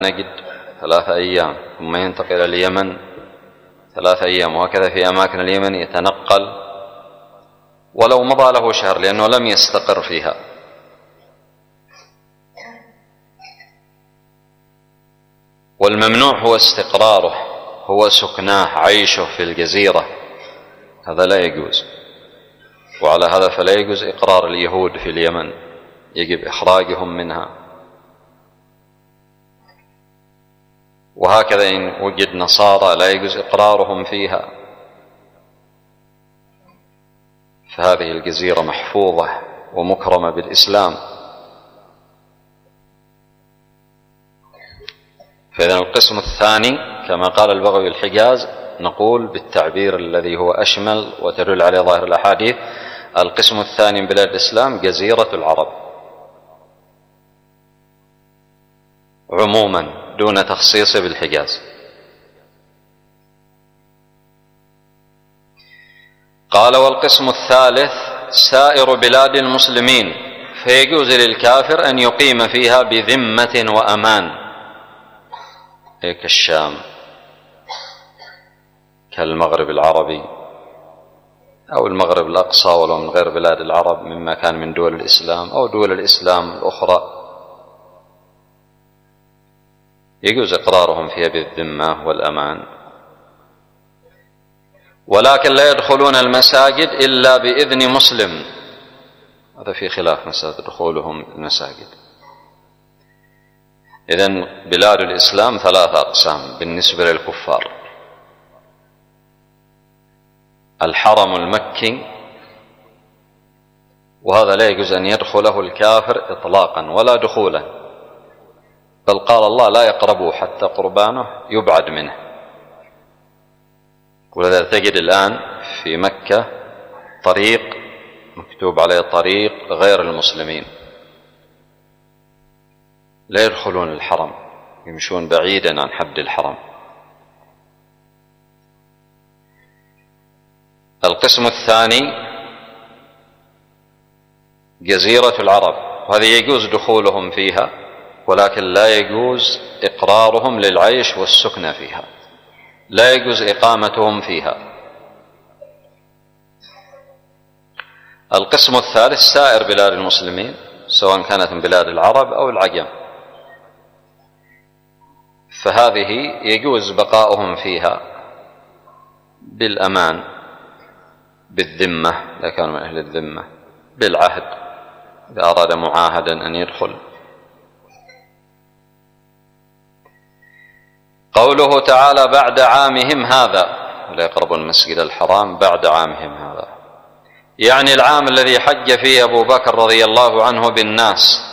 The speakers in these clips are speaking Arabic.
نجد 3 أيام ثم ينتقل إلى اليمن 3 أيام، وهكذا في أماكن اليمن يتنقل ولو مضى له شهر لأنه لم يستقر فيها. والممنوع هو استقراره، هو سكناه، عيشه في الجزيرة، هذا لا يجوز. وعلى هذا فلا يجوز إقرار اليهود في اليمن، يجب إخراجهم منها. وهكذا إن وجد نصارى لا يجوز إقرارهم فيها، فهذه الجزيرة محفوظة ومكرمة بالإسلام. فإذا القسم الثاني كما قال البغوي الحجاز، نقول بالتعبير الذي هو أشمل وتدل عليه ظاهر الأحاديث: القسم الثاني من بلاد الإسلام جزيرة العرب عموما دون تخصيص بالحجاز. قال: والقسم الثالث سائر بلاد المسلمين، فيجوز للكافر أن يقيم فيها بذمة وأمان، كالشام، كالمغرب العربي أو المغرب الأقصى ولو من غير بلاد العرب مما كان من دول الإسلام أو دول الإسلام الأخرى، يجوز إقرارهم فيها بالذمة والأمان. ولكن لا يدخلون المساجد إلا بإذن مسلم، هذا في خلاف مسألة دخولهم المساجد. إذن بلاد الإسلام 3 أقسام بالنسبة للكفار: الحرم المكي، وهذا لا يجوز أن يدخله الكافر إطلاقا ولا دخولا، بل قال الله: لا يقربوا حتى قربانه يبعد منه. ولذا تجد الآن في مكة طريق مكتوب عليه طريق غير المسلمين، لا يدخلون الحرم، يمشون بعيدا عن حد الحرم. القسم الثاني جزيرة العرب، وهذه يجوز دخولهم فيها ولكن لا يجوز إقرارهم للعيش والسكن فيها، لا يجوز إقامتهم فيها. القسم الثالث سائر بلاد المسلمين سواء كانت من بلاد العرب أو العجم، فهذه يجوز بقاؤهم فيها بالأمان، بالذمة إذا كانوا من أهل الذمة، بالعهد إذا أراد معاهدا أن يدخل. قوله تعالى: بعد عامهم هذا، ولا يقربون المسجد الحرام بعد عامهم هذا، يعني العام الذي حج فيه أبو بكر رضي الله عنه بالناس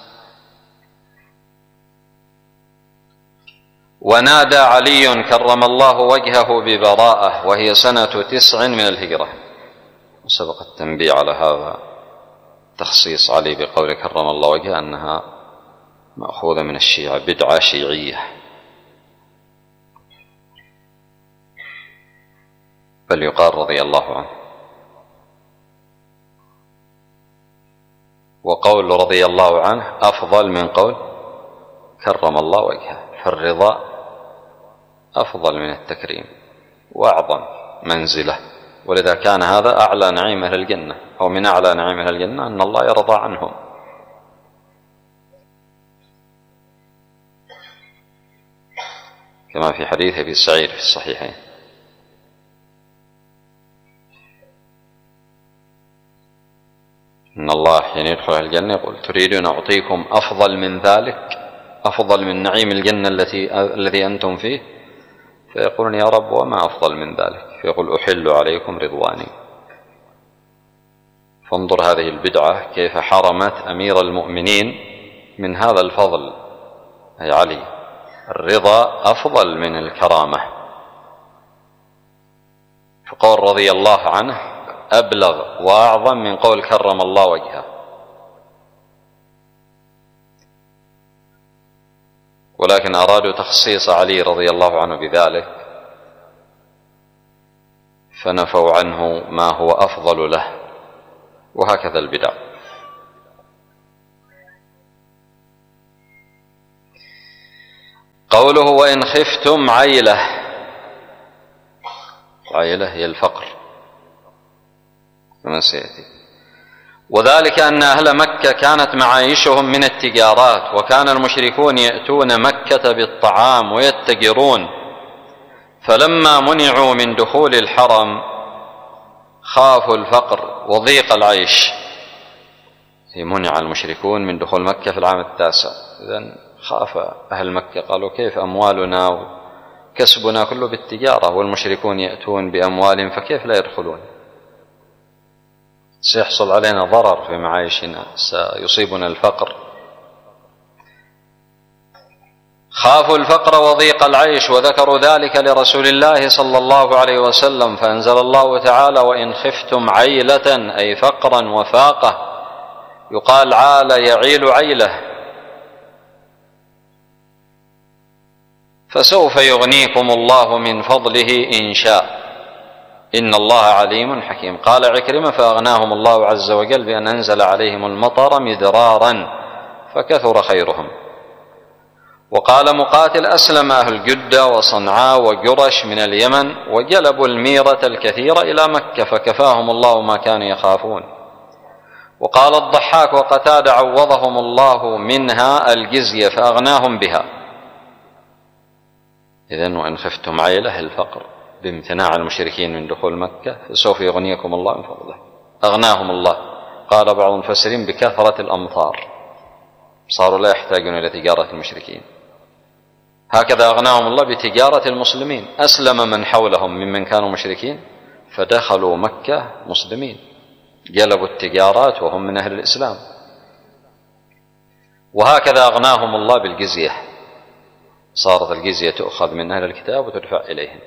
ونادى علي كرم الله وجهه ببراءة، وهي سنة 9 من الهجرة. وسبق التنبيه على هذا تخصيص علي بقول كرم الله وجهه أنها مأخوذة من الشيعة، بدعة شيعية، بل يقال رضي الله عنه. وقول رضي الله عنه أفضل من قول كرم الله وجهه، فالرضا أفضل من التكريم وأعظم منزلة، ولذا كان هذا أعلى نعيم أهل الجنة، أو من أعلى نعيم أهل الجنة أن الله يرضى عنهم. كما في حديث أبي سعيد في الصحيحين: إن الله حين يدخل أهل الجنة يقول: تريدون أعطيكم أفضل من ذلك، أفضل من نعيم الجنة الذي أنتم فيه؟ فيقولون: يا رب وما أفضل من ذلك؟ فيقول: أحل عليكم رضواني. فانظر هذه البدعة كيف حرمت أمير المؤمنين من هذا الفضل، أي علي. الرضا أفضل من الكرامة، فقول رضي الله عنه أبلغ وأعظم من قول كرم الله وجهه. ولكن أرادوا تخصيص علي رضي الله عنه بذلك، فنفوا عنه ما هو أفضل له، وهكذا البدع. قوله وإن خفتم عيلة، عيلة هي الفقر كما سيأتي. وذلك أن أهل مكة كانت معايشهم من التجارات، وكان المشركون يأتون مكة بالطعام ويتجرون، فلما منعوا من دخول الحرم خافوا الفقر وضيق العيش. منع المشركون من دخول مكة في العام 9، إذن خاف أهل مكة، قالوا كيف أموالنا وكسبنا كله بالتجارة والمشركون يأتون بأموالهم، فكيف لا يدخلون؟ سيحصل علينا ضرر في معايشنا، سيصيبنا الفقر. خافوا الفقر وضيق العيش، وذكروا ذلك لرسول الله صلى الله عليه وسلم، فأنزل الله تعالى وإن خفتم عيلة أي فقرا وفاقة. يقال عال يعيل عيله. فسوف يغنيكم الله من فضله إن شاء إن الله عليم حكيم. قال عكرمة فأغناهم الله عز وجل بأن أنزل عليهم المطر مدرارا فكثر خيرهم. وقال مقاتل أسلم أهل جدة وصنعاء وجرش من اليمن وجلبوا الميرة الكثيرة إلى مكة فكفاهم الله ما كانوا يخافون. وقال الضحاك وقتادة عوضهم الله منها الجزية فأغناهم بها. إذن وإن خفتم عيلة الفقر بامتناع المشركين من دخول مكة فسوف يغنيكم الله من فضله. أغناهم الله، قال بعض المفسرين بكثرة الأمطار، صاروا لا يحتاجون إلى تجارة المشركين. هكذا أغناهم الله بتجارة المسلمين، أسلم من حولهم ممن كانوا مشركين فدخلوا مكة مسلمين، جلبوا التجارات وهم من أهل الإسلام. وهكذا أغناهم الله بالجزية، صارت الجزية تؤخذ من أهل الكتاب وتدفع إليهم.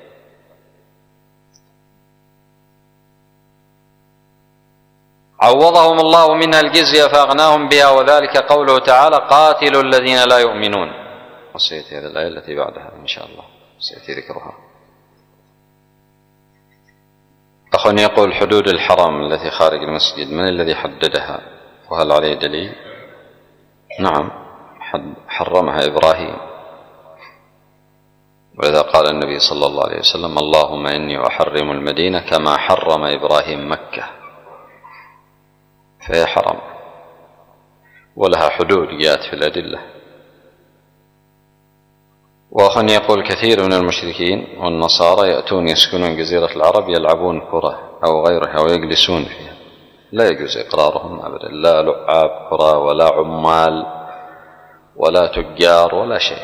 عوضهم الله منها الجزية فأغناهم بها، وذلك قوله تعالى قاتلوا الذين لا يؤمنون. وسيأتي هذه الآية التي بعدها إن شاء الله سيأتي ذكرها. أخ يقول حدود الحرم التي خارج المسجد من الذي حددها وهل عليه دليل؟ نعم، حرمها إبراهيم، ولذا قال النبي صلى الله عليه وسلم اللهم إني أحرم المدينة كما حرم إبراهيم مكة، فهي حرم ولها حدود جاءت في الأدلة. وأخ يقول كثير من المشركين والنصارى يأتون يسكنون جزيرة العرب يلعبون كرة أو غيرها أو يجلسون فيها، لا يجوز إقرارهم أبدا، لا لعاب كرة ولا عمال ولا تجار ولا شيء،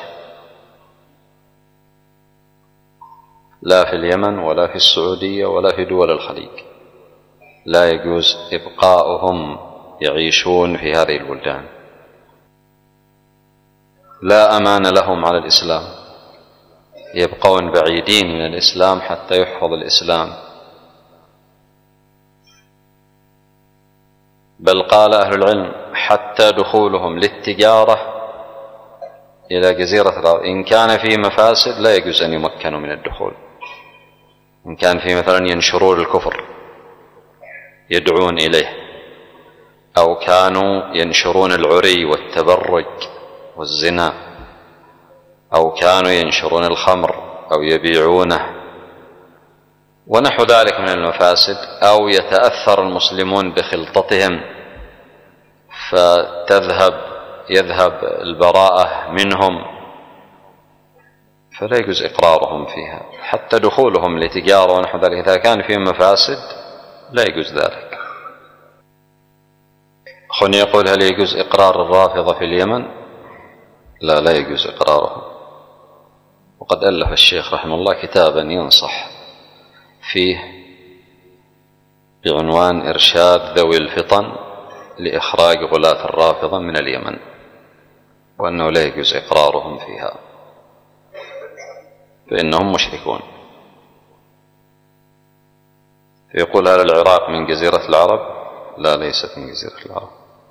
لا في اليمن ولا في السعودية ولا في دول الخليج، لا يجوز إبقاؤهم يعيشون في هذه البلدان، لا أمان لهم على الإسلام، يبقون بعيدين من الإسلام حتى يحفظ الإسلام. بل قال أهل العلم حتى دخولهم للتجارة إلى جزيرة العرب إن كان فيه مفاسد لا يجوز أن يمكنوا من الدخول. إن كان فيه مثلا ينشرون الكفر يدعون إليه، أو كانوا ينشرون العري والتبرج والزنا، أو كانوا ينشرون الخمر أو يبيعونه ونحو ذلك من المفاسد، أو يتأثر المسلمون بخلطتهم يذهب البراءة منهم، فلا يجوز إقرارهم فيها حتى دخولهم لتجارة ونحو ذلك. إذا كان فيهم مفاسد لا يجوز ذلك. أخونا يقول هل يجوز إقرار الرافضة في اليمن؟ لا يجوز إقرارهم. وقد ألف الشيخ رحمه الله كتابا ينصح فيه بعنوان إرشاد ذوي الفطن لإخراج غلاة الرافضة من اليمن، وأنه لا يجوز إقرارهم فيها فإنهم مشركون. يقول هل العراق من جزيرة العرب؟ لا، ليست من جزيرة العرب.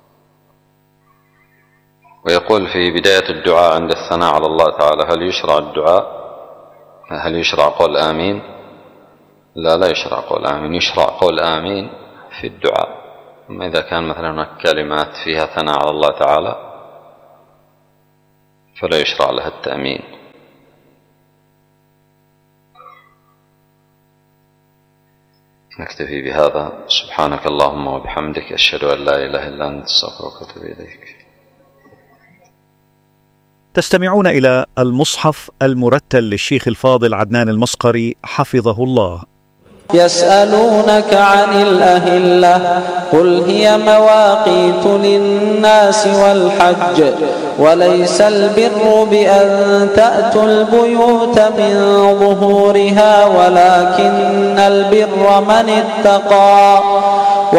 ويقول في بداية الدعاء عند الثناء على الله تعالى هل يشرع الدعاء؟ هل يشرع قول آمين؟ لا يشرع قول آمين، يشرع قول آمين في الدعاء. أما إذا كان مثلا هناك كلمات فيها ثناء على الله تعالى فلا يشرع لها التأمين. نكتفي بهذا. سبحانك اللهم وبحمدك، أشهد أن لا إله إلا أنت، أستغفرك وأتوب إليك. تستمعون إلى المصحف المرتل للشيخ الفاضل عدنان المصقري حفظه الله. يسألونك عن الأهلة قل هي مواقيت للناس والحج وليس البر بأن تأتوا البيوت من ظهورها ولكن البر من اتقى